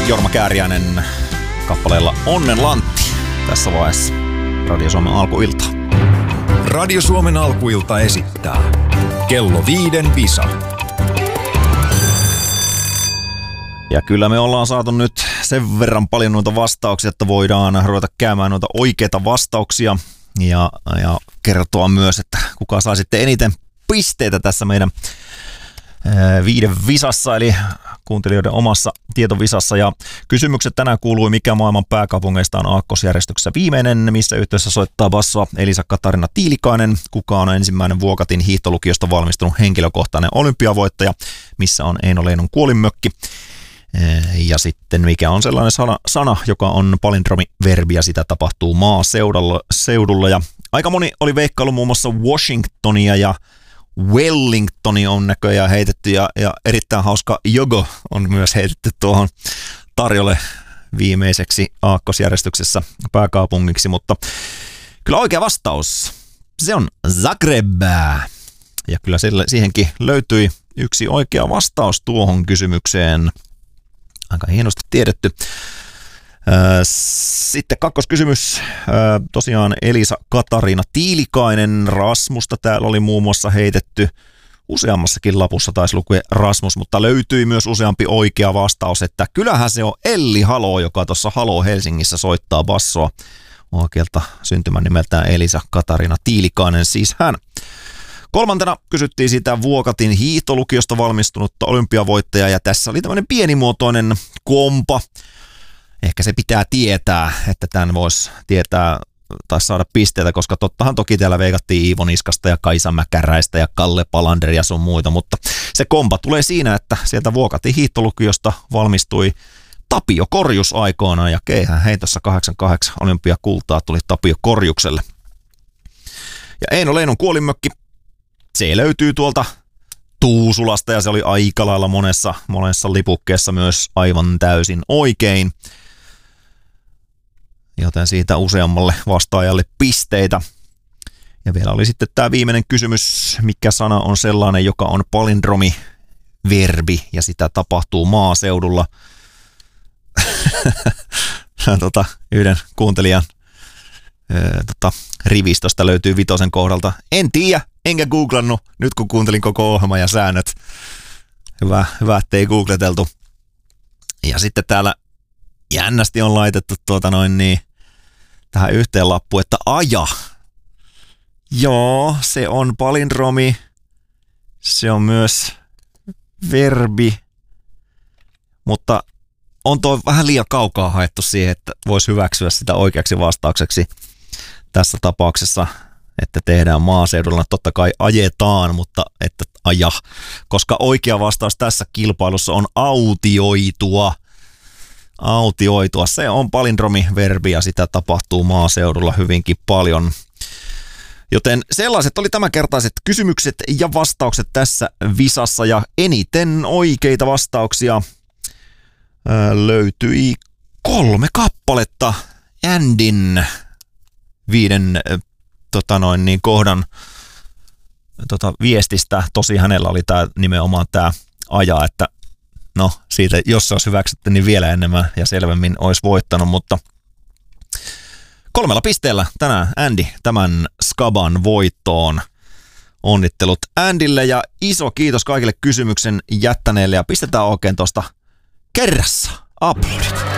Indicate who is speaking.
Speaker 1: Jorma Kääriäinen kappaleella Onnen Lantti tässä vaiheessa Radio Suomen alkuilta.
Speaker 2: Radio Suomen alkuilta esittää Kello 5 visa.
Speaker 1: Ja kyllä me ollaan saatu nyt sen verran paljon noita vastauksia, että voidaan ruveta käymään noita oikeita vastauksia ja kertoa myös, että kuka saa sitten eniten pisteitä tässä meidän 5 visassa, eli kuuntelijoiden omassa tietovisassa. Ja kysymykset tänään kuului, mikä maailman pääkaupungeista on aakkosjärjestyksessä viimeinen, missä yhteydessä soittaa bassoa Elisa-Katarina Tiilikainen, kuka on ensimmäinen Vuokatin hiihtolukiosta valmistunut henkilökohtainen olympiavoittaja, missä on Eino Leinon kuolinmökki. Ja sitten mikä on sellainen sana, joka on palindromiverbi ja sitä tapahtuu maaseudulla. Ja aika moni oli veikkailu muun muassa Washingtonia ja Wellingtoni on näköjään heitetty ja erittäin hauska Jogo on myös heitetty tuohon tarjolle viimeiseksi aakkosjärjestyksessä pääkaupungiksi, mutta kyllä oikea vastaus, se on Zagreb. Ja kyllä siihenkin löytyi yksi oikea vastaus tuohon kysymykseen. Aika hienosti tiedetty. Sitten kakkoskysymys. Tosiaan Elisa-Katarina Tiilikainen, Rasmusta täällä oli muun muassa heitetty. Useammassakin lapussa taisi lukea Rasmus, mutta löytyi myös useampi oikea vastaus, että kyllähän se on Elli Halo, joka tuossa Halo Helsingissä soittaa bassoa. Oikealta syntymän nimeltään Elisa-Katarina Tiilikainen, siis hän. Kolmantena kysyttiin sitä Vuokatin hiihtolukiosta valmistunutta olympiavoittajaa, ja tässä oli tämmöinen pienimuotoinen kompa. Ehkä se pitää tietää, että tämän voisi tietää tai saada pisteitä, koska tottahan toki täällä veikattiin Iivo Niskasta ja Kaisa Mäkäräistä ja Kalle Palander ja sun muita, mutta se kompa tulee siinä, että sieltä Vuokatin hiihtolukiosta valmistui Tapio Korjus aikoinaan, ja keihään heitossa 88 olympiakultaa tuli Tapio Korjukselle. Ja Eino Leinon kuolinmökki, se löytyy tuolta Tuusulasta ja se oli aika lailla monessa lipukkeessa myös aivan täysin oikein. Joten siitä useammalle vastaajalle pisteitä. Ja vielä oli sitten tämä viimeinen kysymys, mikä sana on sellainen, joka on palindromiverbi ja sitä tapahtuu maaseudulla. Yhden kuuntelijan rivistöstä löytyy vitosen kohdalta. En tiedä, enkä googlannut nyt kun kuuntelin koko ohjelman ja säännöt. Hyvä ettei googleteltu. Ja sitten täällä jännästi on laitettu tähän yhteen lappuun, että aja. Joo, se on palindromi. Se on myös verbi. Mutta on tuo vähän liian kaukaa haettu siihen, että voisi hyväksyä sitä oikeaksi vastaukseksi tässä tapauksessa, että tehdään maaseudulla. Totta kai ajetaan, mutta että aja, koska oikea vastaus tässä kilpailussa on autioitua. Autioitua, se on palindromiverbi ja sitä tapahtuu maaseudulla hyvinkin paljon. Joten sellaiset oli tämänkertaiset kysymykset ja vastaukset tässä visassa, ja eniten oikeita vastauksia löytyi 3 kappaletta Andyn 5 kohdan viestistä. Tosi hänellä oli nimenomaan tämä aja, että no siitä, jos se olisi hyväksytty, niin vielä enemmän ja selvemmin olisi voittanut, mutta 3 pisteellä tänään Andy tämän Skaban voittoon. Onnittelut Andylle ja iso kiitos kaikille kysymyksen jättäneille, ja pistetään oikein tuosta kerrassa. Aplodit.